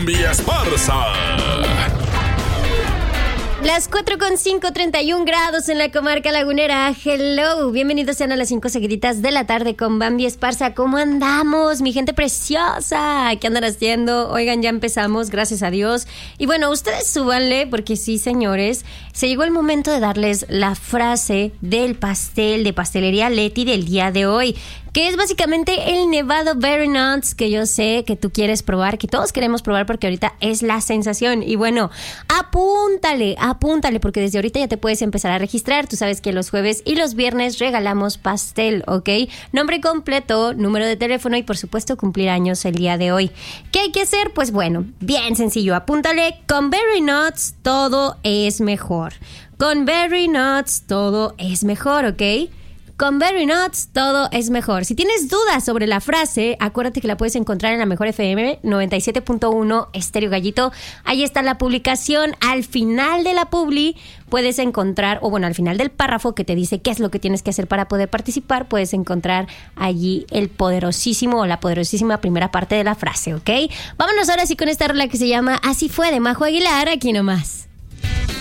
Bambi Esparza. Las 4:05, 31 grados en la comarca lagunera. Hello, bienvenidos sean a las 5 seguiditas de la tarde con Bambi Esparza. ¿Cómo andamos, mi gente preciosa? ¿Qué andan haciendo? Oigan, ya empezamos, gracias a Dios. Y bueno, ustedes súbanle, porque sí, señores, se llegó el momento de darles la frase del pastel de Pastelería Leti del día de hoy, que es básicamente el Nevado Berry Nuts, que yo sé que tú quieres probar, que todos queremos probar porque ahorita es la sensación. Y bueno, apúntale, porque desde ahorita ya te puedes empezar a registrar. Tú sabes que los jueves y los viernes regalamos pastel, ¿ok? Nombre completo, número de teléfono y por supuesto cumplir años el día de hoy. ¿Qué hay que hacer? Pues bueno, bien sencillo, apúntale. Con Berry Nuts todo es mejor. Con Berry Nuts todo es mejor, ¿ok? Con Berry Nuts todo es mejor. Si tienes dudas sobre la frase, acuérdate que la puedes encontrar en la Mejor FM 97.1 Estéreo Gallito. Ahí está la publicación. Al final de la publi puedes encontrar, o bueno, al final del párrafo que te dice qué es lo que tienes que hacer para poder participar, puedes encontrar allí el poderosísimo o la poderosísima primera parte de la frase, ¿ok? Vámonos ahora sí con esta rola que se llama Así fue, de Majo Aguilar, aquí nomás.